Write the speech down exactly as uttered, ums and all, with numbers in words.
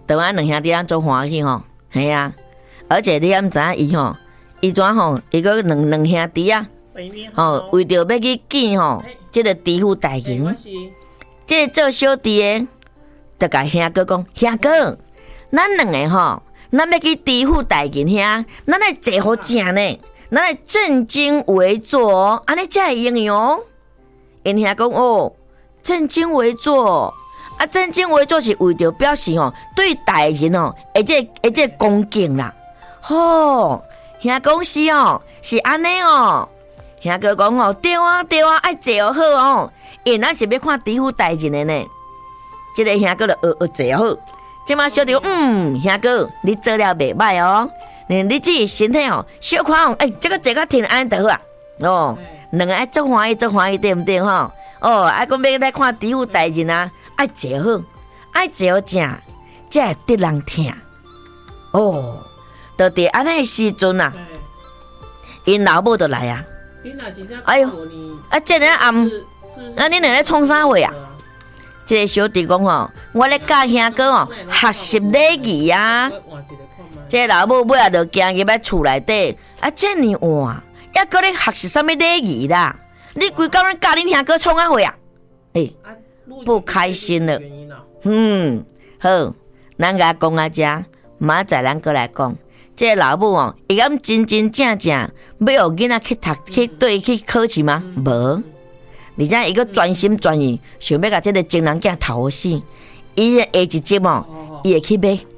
台湾两兄弟咱做欢喜吼，系啊，而且你敢知影伊吼，伊怎吼，伊个两两兄弟啊，吼为着要去见吼，即个知府大人，即个做小弟的，就甲兄哥讲，兄哥，咱两个吼，咱要去知府大人遐，咱来坐好正呢，咱来正襟危坐，安尼才会用用。因兄讲哦，正襟危坐。啊，正襟危坐是为着表示吼，对大人哦，而且而且恭敬啦。吼，兄讲是哦，是安尼哦。兄哥讲哦，对啊对啊，爱坐好哦，因咱是要看知府大人的呢。这个兄哥就学学坐好。即马小弟讲，嗯，兄哥，你做了袂歹哦。你你自己身体哦，小看哦，哎、欸，这个坐较挺安就好啊。哦，两个爱做欢喜做欢喜，对不对吼？哦，爱讲要来看知府大人啊。爱坐好，爱坐正，才会得人听。哦，就伫安尼时阵啊，因老母就来啊。哎呦，啊，这个暗，啊，你两个创啥话啊？这个小弟讲吼，我咧教兄哥哦，学习礼仪啊。这个老母尾啊，就行入来厝内底，啊，这么晚，还搁咧学习什么礼仪啦？你规工咧教恁兄哥创啥话啊？诶、欸。不开心了，嗯，好，咱甲讲啊，遮明仔载咱过来讲，这个老母哦，伊敢真真正正要互囡仔去读去对去考试吗？无，而且伊个专心专意，想要甲这个情人囝讨好死，伊下一集哦，伊会去买。